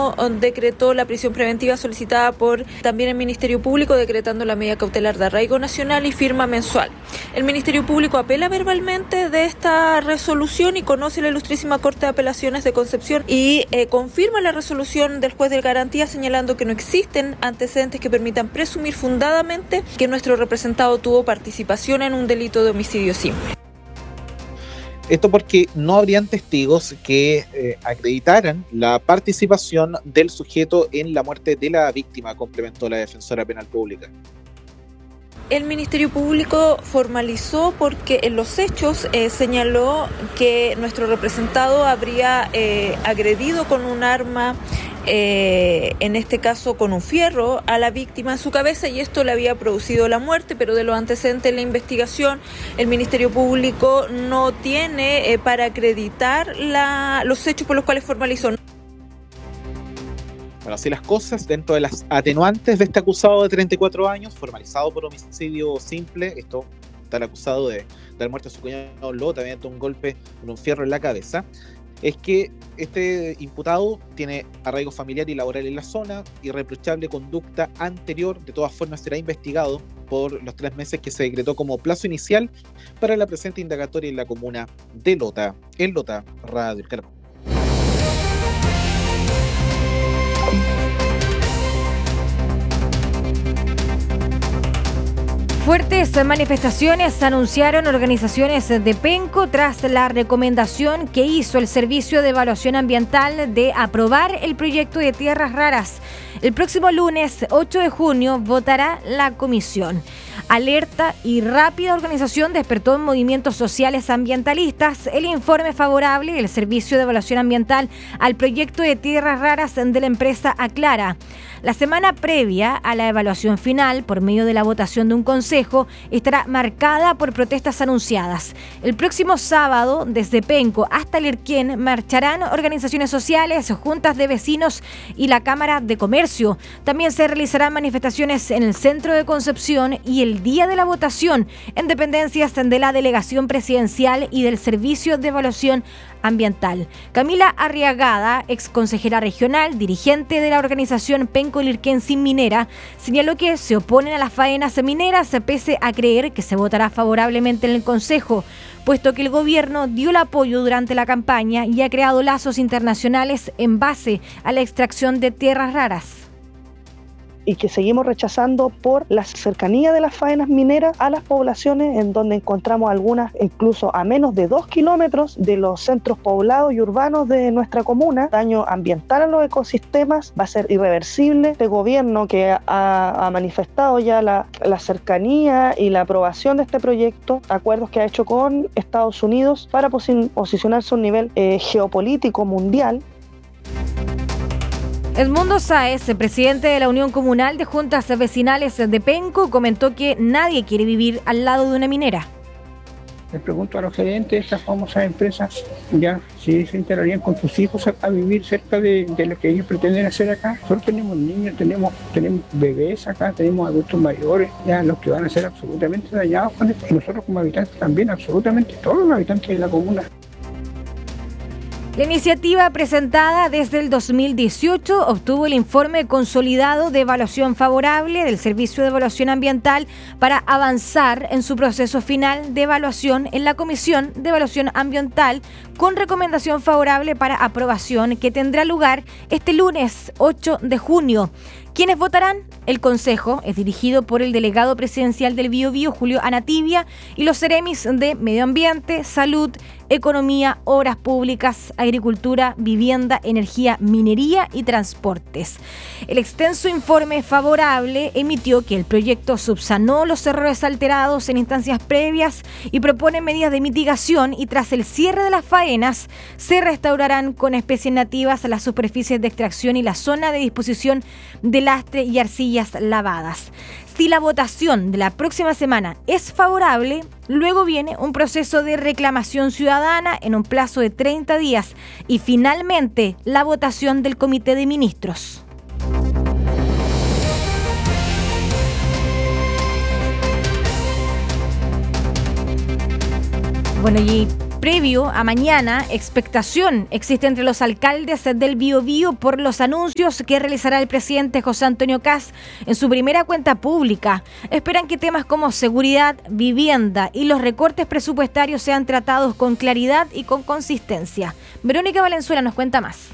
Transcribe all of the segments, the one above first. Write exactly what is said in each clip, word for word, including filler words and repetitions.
no decretó la prisión preventiva solicitada por también el Ministerio Público, decretando la medida cautelar de arraigo nacional y firma mensual. El Ministerio Público apela verbalmente de esta resolución y conoce la Ilustrísima Corte de Apelaciones de Concepción y eh, confirma la resolución del juez de garantía, señalando que no existen antecedentes que permitan presumir fundadamente que nuestro representado tuvo participación en un delito de homicidio simple. Esto porque no habrían testigos que eh, acreditaran la participación del sujeto en la muerte de la víctima, complementó la defensora penal pública. El Ministerio Público formalizó porque en los hechos eh, señaló que nuestro representado habría eh, agredido con un arma, eh, en este caso con un fierro, a la víctima en su cabeza, y esto le había producido la muerte, pero de los antecedentes de la investigación el Ministerio Público no tiene eh, para acreditar la, los hechos por los cuales formalizó. Bueno, así las cosas, dentro de las atenuantes de este acusado de treinta y cuatro años, formalizado por homicidio simple, esto está el acusado de dar muerte a su cuñado, luego también tuvo un golpe con un fierro en la cabeza, es que este imputado tiene arraigo familiar y laboral en la zona, irreprochable conducta anterior, de todas formas será investigado por los tres meses que se decretó como plazo inicial para la presente indagatoria en la comuna de Lota, en Lota, Radio El Caracol. Fuertes manifestaciones anunciaron organizaciones de Penco tras la recomendación que hizo el Servicio de Evaluación Ambiental de aprobar el proyecto de tierras raras. El próximo lunes ocho de junio votará la comisión. Alerta y rápida organización despertó en movimientos sociales ambientalistas el informe favorable del Servicio de Evaluación Ambiental al proyecto de tierras raras de la empresa Aclara. La semana previa a la evaluación final, por medio de la votación de un consejo, estará marcada por protestas anunciadas. El próximo sábado, desde Penco hasta Lirquén, marcharán organizaciones sociales, juntas de vecinos y la Cámara de Comercio. También se realizarán manifestaciones en el centro de Concepción y el día de la votación en dependencias de la Delegación Presidencial y del Servicio de Evaluación Ambiental. Camila Arriagada, ex consejera regional, dirigente de la organización Penco Lirquén Sin Minera, señaló que se oponen a las faenas mineras pese a creer que se votará favorablemente en el Consejo, puesto que el gobierno dio el apoyo durante la campaña y ha creado lazos internacionales en base a la extracción de tierras raras. Y que seguimos rechazando por la cercanía de las faenas mineras a las poblaciones, en donde encontramos algunas incluso a menos de dos kilómetros de los centros poblados y urbanos de nuestra comuna. Daño ambiental a los ecosistemas va a ser irreversible. Este gobierno que ha, ha manifestado ya la, la cercanía y la aprobación de este proyecto, acuerdos que ha hecho con Estados Unidos para posi- posicionarse a un nivel eh, geopolítico mundial. Edmundo Sáez, presidente de la Unión Comunal de Juntas Vecinales de Penco, comentó que nadie quiere vivir al lado de una minera. Les pregunto a los gerentes de estas famosas empresas ya si se integrarían con sus hijos a, a vivir cerca de, de lo que ellos pretenden hacer acá. Nosotros tenemos niños, tenemos, tenemos bebés acá, tenemos adultos mayores, ya los que van a ser absolutamente dañados con esto. Nosotros como habitantes también, absolutamente todos los habitantes de la comuna. La iniciativa presentada desde el dos mil dieciocho obtuvo el informe consolidado de evaluación favorable del Servicio de Evaluación Ambiental para avanzar en su proceso final de evaluación en la Comisión de Evaluación Ambiental con recomendación favorable para aprobación que tendrá lugar este lunes ocho de junio. ¿Quiénes votarán? El Consejo es dirigido por el delegado presidencial del Biobío, Julio Anatibia, y los seremis de Medio Ambiente, Salud, Economía, Obras Públicas, Agricultura, Vivienda, Energía, Minería y Transportes. El extenso informe favorable emitió que el proyecto subsanó los errores alterados en instancias previas y propone medidas de mitigación, y tras el cierre de las faenas se restaurarán con especies nativas las superficies de extracción y la zona de disposición de lastre y arcillas lavadas. Si la votación de la próxima semana es favorable, luego viene un proceso de reclamación ciudadana en un plazo de treinta días y finalmente la votación del Comité de Ministros. Bueno, y previo a mañana, expectación existe entre los alcaldes del Biobío por los anuncios que realizará el presidente José Antonio Kast en su primera cuenta pública. Esperan que temas como seguridad, vivienda y los recortes presupuestarios sean tratados con claridad y con consistencia. Verónica Valenzuela nos cuenta más.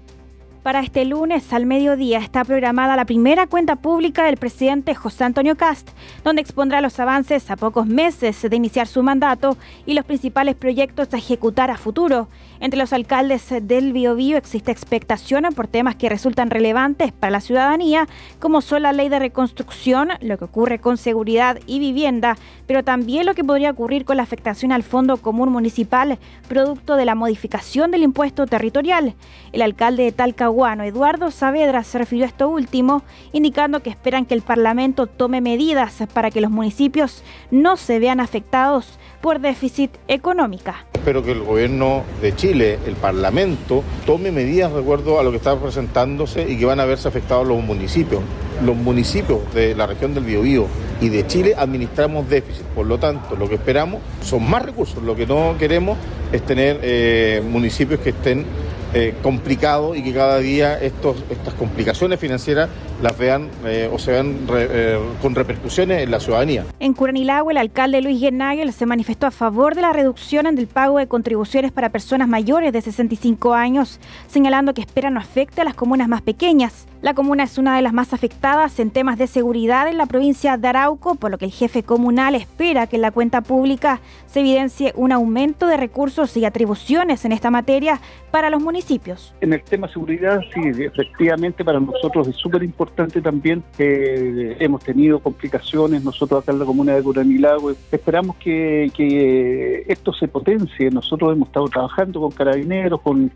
Para este lunes al mediodía está programada la primera cuenta pública del presidente José Antonio Kast, donde expondrá los avances a pocos meses de iniciar su mandato y los principales proyectos a ejecutar a futuro. Entre los alcaldes del Biobío existe expectación por temas que resultan relevantes para la ciudadanía, como son la ley de reconstrucción, lo que ocurre con seguridad y vivienda, pero también lo que podría ocurrir con la afectación al Fondo Común Municipal, producto de la modificación del impuesto territorial. El alcalde de Talcahuano, Eduardo Saavedra, se refirió a esto último, indicando que esperan que el Parlamento tome medidas para que los municipios no se vean afectados por déficit económica. Espero que el gobierno de Chile, el Parlamento, tome medidas de acuerdo a lo que está presentándose y que van a verse afectados los municipios. Los municipios de la región del Biobío y de Chile administramos déficit, por lo tanto lo que esperamos son más recursos. Lo que no queremos es tener eh, municipios que estén Eh, complicado y que cada día estos, estas complicaciones financieras las vean eh, o se vean re, eh, con repercusiones en la ciudadanía. En Curanilahue, el alcalde Luis Guernagel se manifestó a favor de la reducción del pago de contribuciones para personas mayores de sesenta y cinco años, señalando que espera no afecte a las comunas más pequeñas. La comuna es una de las más afectadas en temas de seguridad en la provincia de Arauco, por lo que el jefe comunal espera que en la cuenta pública se evidencie un aumento de recursos y atribuciones en esta materia para los municipios. En el tema seguridad, sí, efectivamente para nosotros es súper importante también. Eh, hemos tenido complicaciones nosotros acá en la comuna de Curanilahue. Esperamos que, que esto se potencie. Nosotros hemos estado trabajando con Carabineros, con,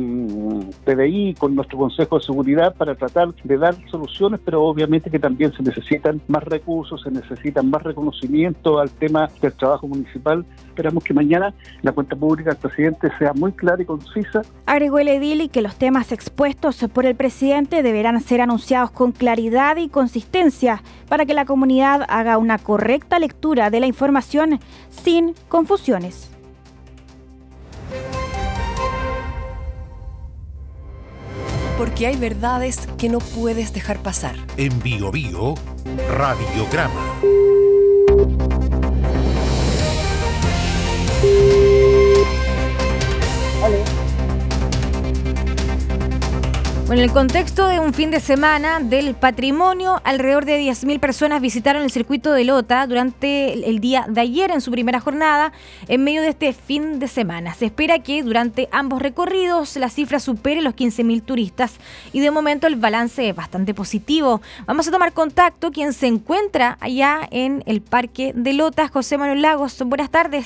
con P D I, con nuestro Consejo de Seguridad para tratar de dar soluciones, pero obviamente que también se necesitan más recursos, se necesitan más reconocimiento al tema del trabajo municipal. Esperamos que mañana la cuenta pública del presidente sea muy clara y concisa. Agregó el edil que los temas expuestos por el presidente deberán ser anunciados con claridad y consistencia para que la comunidad haga una correcta lectura de la información sin confusiones. Porque hay verdades que no puedes dejar pasar. En Biobío, Radiograma. Bueno, en el contexto de un fin de semana del patrimonio, alrededor de diez mil personas visitaron el circuito de Lota durante el día de ayer en su primera jornada en medio de este fin de semana. Se espera que durante ambos recorridos la cifra supere los quince mil turistas y de momento el balance es bastante positivo. Vamos a tomar contacto quien se encuentra allá en el Parque de Lota, José Manuel Lagos. Buenas tardes.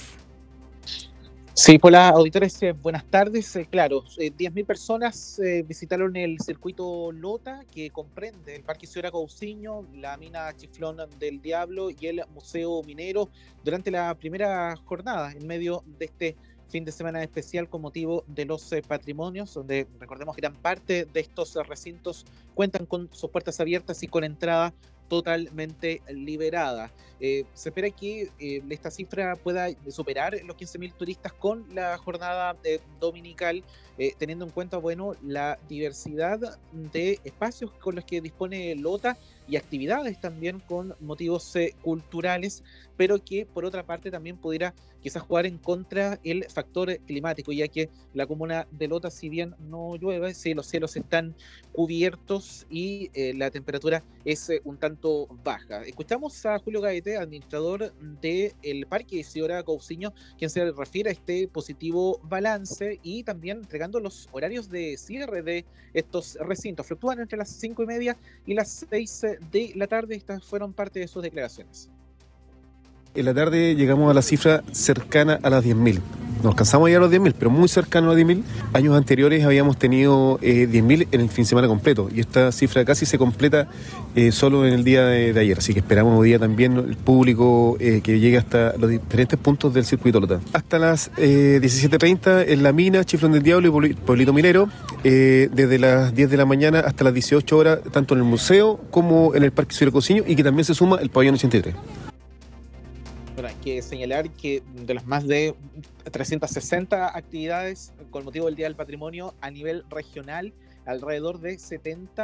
Sí, hola auditores, eh, buenas tardes. Eh, claro, eh, diez mil personas eh, visitaron el circuito Lota, que comprende el Parque Isidora Cousiño, la mina Chiflón del Diablo y el Museo Minero durante la primera jornada, en medio de este fin de semana especial con motivo de los eh, patrimonios, donde recordemos que gran parte de estos recintos cuentan con sus puertas abiertas y con entrada totalmente liberada. Eh, se espera que eh, esta cifra pueda superar los quince mil turistas con la jornada eh, dominical, eh, teniendo en cuenta bueno la diversidad de espacios con los que dispone Lota y actividades también con motivos eh, culturales, pero que por otra parte también pudiera quizás jugar en contra el factor climático, ya que la comuna de Lota, si bien no llueve, sí, los cielos están cubiertos y eh, la temperatura es eh, un tanto baja. Escuchamos a Julio Gaete, administrador del Parque Isidora Cousiño, quien se refiere a este positivo balance y también entregando los horarios de cierre de estos recintos. Fluctúan entre las cinco y media y las seis de la tarde. Estas fueron parte de sus declaraciones. En la tarde llegamos a la cifra cercana a las diez mil. No alcanzamos a llegar a los diez mil, pero muy cercano a los diez mil. Años anteriores habíamos tenido eh, diez mil en el fin de semana completo y esta cifra casi se completa eh, solo en el día de, de ayer. Así que esperamos hoy día también el público eh, que llegue hasta los diferentes puntos del circuito Lota. Hasta las eh, diecisiete treinta en la mina, Chiflón del Diablo y Pueblito Minero. Eh, desde las diez de la mañana hasta las dieciocho horas, tanto en el museo como en el Parque Isidora Cousiño, y que también se suma el pabellón ochenta y tres. Bueno, que señalar que de las más de trescientas sesenta actividades con motivo del Día del Patrimonio a nivel regional, alrededor de setenta